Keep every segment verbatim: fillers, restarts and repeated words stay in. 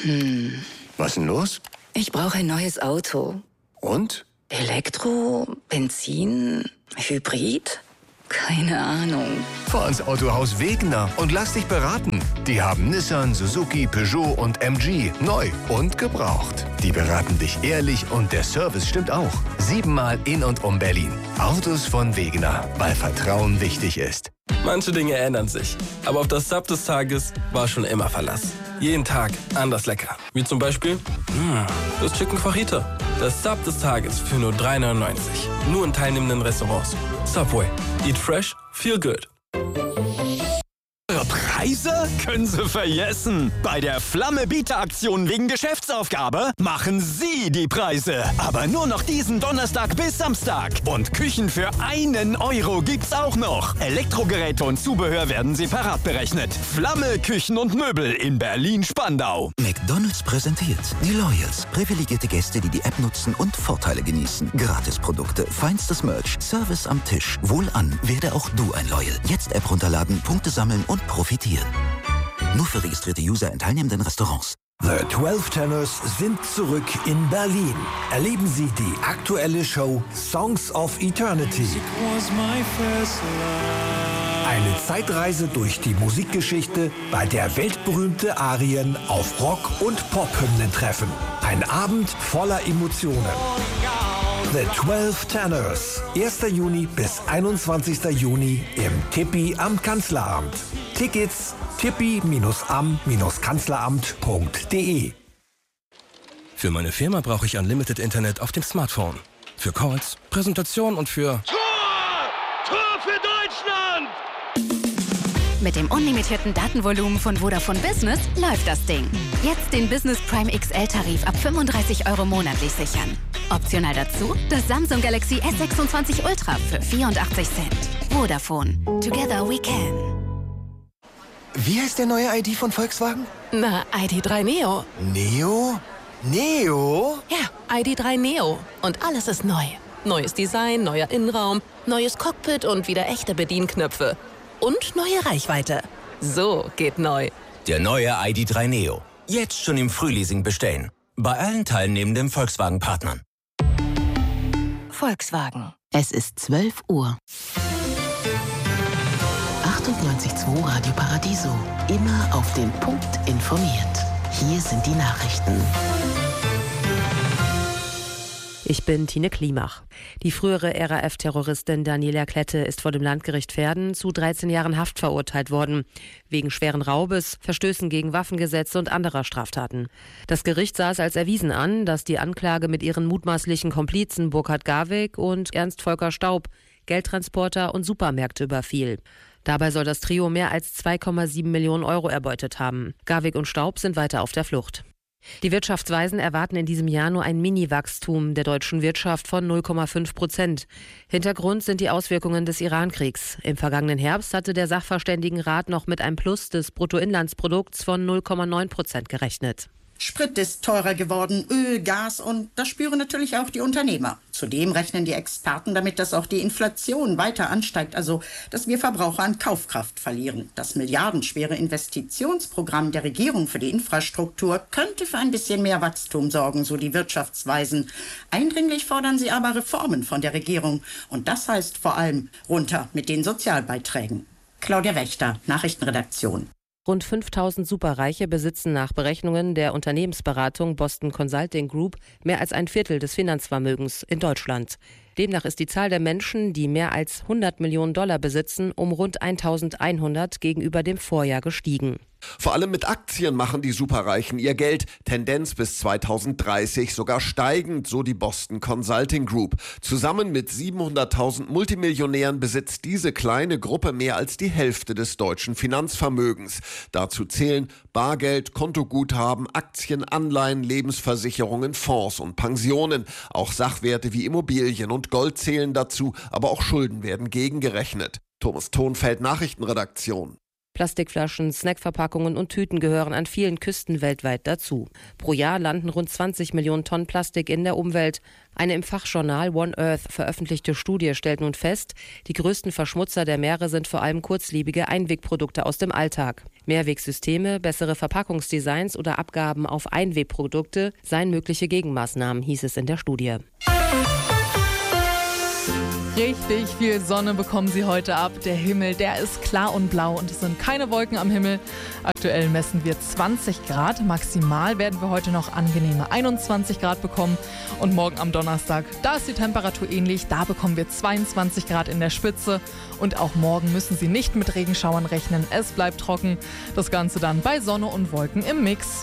Hm. Was ist denn los? Ich brauche ein neues Auto. Und? Elektro, Benzin, Hybrid? Keine Ahnung. Fahr ins Autohaus Wegener und lass dich beraten. Die haben Nissan, Suzuki, Peugeot und M G neu und gebraucht. Die beraten dich ehrlich und der Service stimmt auch. Siebenmal in und um Berlin. Autos von Wegener, weil Vertrauen wichtig ist. Manche Dinge ändern sich, aber auf das Sub des Tages war schon immer Verlass. Jeden Tag anders lecker. Wie zum Beispiel mh, das Chicken Fajita. Das Sub des Tages für nur drei neunundneunzig. Nur in teilnehmenden Restaurants. Subway. Eat fresh, feel good. Preise können Sie vergessen. Bei der Flamme-Bieter-Aktion wegen Geschäftsaufgabe machen Sie die Preise. Aber nur noch diesen Donnerstag bis Samstag. Und Küchen für einen Euro gibt's auch noch. Elektrogeräte und Zubehör werden separat berechnet. Flamme, Küchen und Möbel in Berlin-Spandau. McDonald's präsentiert die Loyals. Privilegierte Gäste, die die App nutzen und Vorteile genießen. Gratisprodukte, feinstes Merch, Service am Tisch. Wohlan, werde auch du ein Loyal. Jetzt App runterladen, Punkte sammeln und profitieren. Nur für registrierte User in teilnehmenden Restaurants. The zwölf Tenors sind zurück in Berlin. Erleben Sie die aktuelle Show Songs of Eternity. Eine Zeitreise durch die Musikgeschichte, bei der weltberühmte Arien auf Rock- und Pop-Hymnen treffen. Ein Abend voller Emotionen. The zwölf Tenors. erster Juni bis einundzwanzigster Juni im Tippi am Kanzleramt. Tickets tippi am kanzleramt punkt de. Für meine Firma brauche ich Unlimited Internet auf dem Smartphone. Für Calls, Präsentation und für... Tor! Tor für Deutschland! Mit dem unlimitierten Datenvolumen von Vodafone Business läuft das Ding. Jetzt den Business Prime X L-Tarif ab fünfunddreißig Euro monatlich sichern. Optional dazu das Samsung Galaxy S sechsundzwanzig Ultra für vierundachtzig Cent. Vodafone. Together we can. Wie heißt der neue I D von Volkswagen? Na, I D drei Neo. Neo? Neo? Ja, I D drei Neo. Und alles ist neu. Neues Design, neuer Innenraum, neues Cockpit und wieder echte Bedienknöpfe. Und neue Reichweite. So geht neu. Der neue I D drei Neo. Jetzt schon im Frühleasing bestellen. Bei allen teilnehmenden Volkswagen-Partnern. Volkswagen. Es ist zwölf Uhr. achtundneunzig Komma zwei Radio Paradiso. Immer auf den Punkt informiert. Hier sind die Nachrichten. Ich bin Tine Klimach. Die frühere R A F-Terroristin Daniela Klette ist vor dem Landgericht Verden zu dreizehn Jahren Haft verurteilt worden. Wegen schweren Raubes, Verstößen gegen Waffengesetze und anderer Straftaten. Das Gericht sah es als erwiesen an, dass die Anklage mit ihren mutmaßlichen Komplizen Burkhard Garwig und Ernst Volker Staub Geldtransporter und Supermärkte überfiel. Dabei soll das Trio mehr als zwei Komma sieben Millionen Euro erbeutet haben. Garwig und Staub sind weiter auf der Flucht. Die Wirtschaftsweisen erwarten in diesem Jahr nur ein Mini-Wachstum der deutschen Wirtschaft von null Komma fünf Prozent. Hintergrund sind die Auswirkungen des Iran-Kriegs. Im vergangenen Herbst hatte der Sachverständigenrat noch mit einem Plus des Bruttoinlandsprodukts von null Komma neun Prozent gerechnet. Sprit ist teurer geworden, Öl, Gas und das spüren natürlich auch die Unternehmer. Zudem rechnen die Experten damit, dass auch die Inflation weiter ansteigt, also dass wir Verbraucher an Kaufkraft verlieren. Das milliardenschwere Investitionsprogramm der Regierung für die Infrastruktur könnte für ein bisschen mehr Wachstum sorgen, so die Wirtschaftsweisen. Eindringlich fordern sie aber Reformen von der Regierung und das heißt vor allem runter mit den Sozialbeiträgen. Claudia Wächter, Nachrichtenredaktion. Rund fünftausend Superreiche besitzen nach Berechnungen der Unternehmensberatung Boston Consulting Group mehr als ein Viertel des Finanzvermögens in Deutschland. Demnach ist die Zahl der Menschen, die mehr als hundert Millionen Dollar besitzen, um rund eintausendeinhundert gegenüber dem Vorjahr gestiegen. Vor allem mit Aktien machen die Superreichen ihr Geld. Tendenz bis zweitausenddreißig sogar steigend, so die Boston Consulting Group. Zusammen mit siebenhunderttausend Multimillionären besitzt diese kleine Gruppe mehr als die Hälfte des deutschen Finanzvermögens. Dazu zählen Bargeld, Kontoguthaben, Aktien, Anleihen, Lebensversicherungen, Fonds und Pensionen. Auch Sachwerte wie Immobilien und Gold zählen dazu, aber auch Schulden werden gegengerechnet. Thomas Thonfeld, Nachrichtenredaktion. Plastikflaschen, Snackverpackungen und Tüten gehören an vielen Küsten weltweit dazu. Pro Jahr landen rund zwanzig Millionen Tonnen Plastik in der Umwelt. Eine im Fachjournal One Earth veröffentlichte Studie stellt nun fest, die größten Verschmutzer der Meere sind vor allem kurzlebige Einwegprodukte aus dem Alltag. Mehrwegsysteme, bessere Verpackungsdesigns oder Abgaben auf Einwegprodukte seien mögliche Gegenmaßnahmen, hieß es in der Studie. Richtig viel Sonne bekommen Sie heute ab. Der Himmel, der ist klar und blau und es sind keine Wolken am Himmel. Aktuell messen wir zwanzig Grad. Maximal werden wir heute noch angenehme einundzwanzig Grad bekommen. Und morgen am Donnerstag, da ist die Temperatur ähnlich. Da bekommen wir zweiundzwanzig Grad in der Spitze. Und auch morgen müssen Sie nicht mit Regenschauern rechnen. Es bleibt trocken. Das Ganze dann bei Sonne und Wolken im Mix.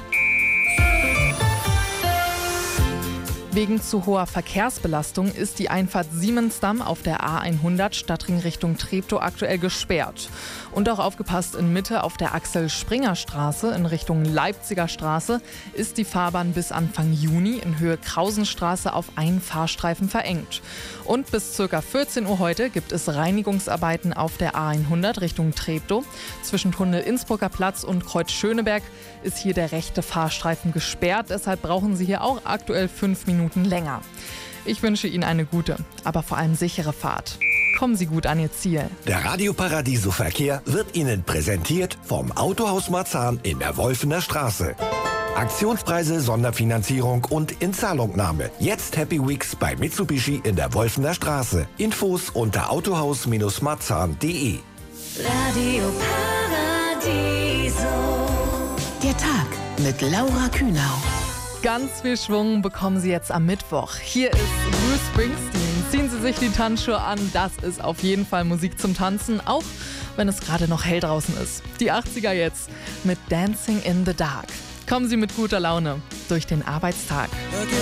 Wegen zu hoher Verkehrsbelastung ist die Einfahrt Siemensdamm auf der A hundert Stadtring Richtung Treptow aktuell gesperrt. Und auch aufgepasst, in Mitte auf der Axel-Springer-Straße in Richtung Leipziger Straße ist die Fahrbahn bis Anfang Juni in Höhe Krausenstraße auf einen Fahrstreifen verengt. Und bis ca. vierzehn Uhr heute gibt es Reinigungsarbeiten auf der A hundert Richtung Treptow. Zwischen Tunnel Innsbrucker Platz und Kreuz Schöneberg ist hier der rechte Fahrstreifen gesperrt. Deshalb brauchen Sie hier auch aktuell fünf Minuten länger. Ich wünsche Ihnen eine gute, aber vor allem sichere Fahrt. Kommen Sie gut an Ihr Ziel. Der Radio Paradiso Verkehr wird Ihnen präsentiert vom Autohaus Marzahn in der Wolfener Straße. Aktionspreise, Sonderfinanzierung und Inzahlungnahme. Jetzt Happy Weeks bei Mitsubishi in der Wolfener Straße. Infos unter autohaus Marzahn punkt de. Radio Paradiso. Der Tag mit Laura Kühnau. Ganz viel Schwung bekommen Sie jetzt am Mittwoch. Hier ist Bruce Springsteen. Ziehen Sie sich die Tanzschuhe an. Das ist auf jeden Fall Musik zum Tanzen, auch wenn es gerade noch hell draußen ist. Die achtziger jetzt mit Dancing in the Dark. Kommen Sie mit guter Laune durch den Arbeitstag.